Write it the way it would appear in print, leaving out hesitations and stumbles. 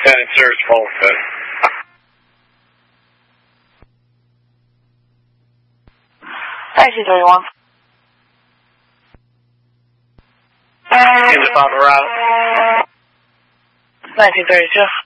Lieutenant Search Volkswagen. 1931. In the Papa Route. 1932.